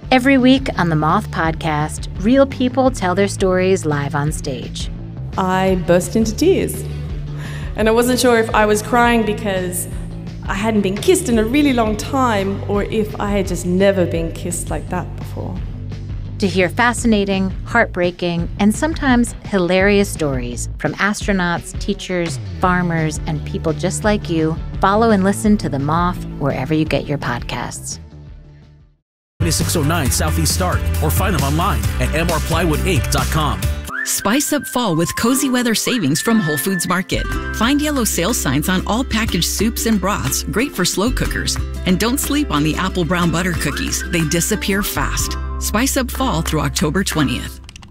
Every week on the Moth Podcast, real people tell their stories live on stage. I burst into tears. And I wasn't sure if I was crying because I hadn't been kissed in a really long time or if I had just never been kissed like that before. To hear fascinating, heartbreaking, and sometimes hilarious stories from astronauts, teachers, farmers, and people just like you, follow and listen to The Moth wherever you get your podcasts. 2609 Southeast Start, or find them online at mrplywoodinc.com. Spice up fall with cozy weather savings from Whole Foods Market. Find yellow sales signs on all packaged soups and broths, great for slow cookers. And don't sleep on the apple brown butter cookies. They disappear fast. Spice up fall through October 20th.